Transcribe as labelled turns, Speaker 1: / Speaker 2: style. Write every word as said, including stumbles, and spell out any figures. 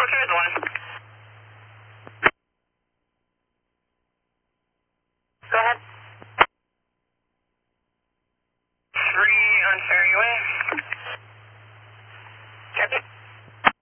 Speaker 1: here's one. Go ahead. Three on Ferry Way.